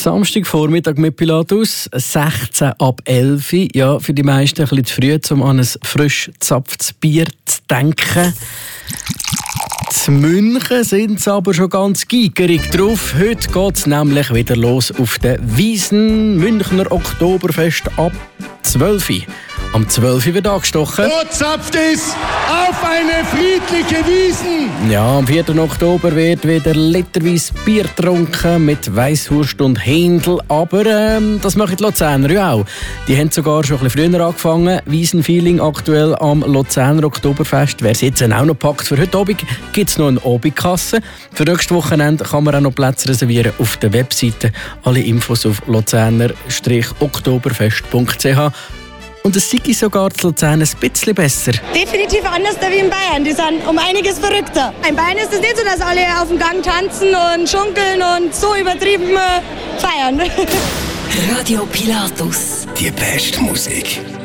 Samstagvormittag mit Pilatus, 16 ab 11. Ja, für die meisten ein bisschen zu früh, um an ein frisch gezapftes Bier zu denken. In München sind sie aber schon ganz geigerig drauf. Heute geht es nämlich wieder los auf der Wiesn Münchner Oktoberfest ab 12 Uhr. Am 12 Uhr wird angestochen. So zapft es auf eine friedliche Wiesn! Ja, am 4. Oktober wird wieder literweise Bier getrunken mit Weisswurst und Händel. Aber das machen die Luzerner ja auch. Die haben sogar schon ein bisschen früher angefangen. Wiesn-Feeling aktuell am Luzerner Oktoberfest. Wer es jetzt auch noch packt, für heute Abend gibt es noch eine Abendkasse. Für nächstes Wochenende kann man auch noch Plätze reservieren auf der Webseite. Alle Infos auf luzerner-oktoberfest.ch. Und es sei sogar zu Luzern ein bisschen besser. Definitiv anders wie in Bayern. Die sind um einiges verrückter. In Bayern ist es nicht so, dass alle auf dem Gang tanzen und schunkeln und so übertrieben feiern. Radio Pilatus. Die beste Musik.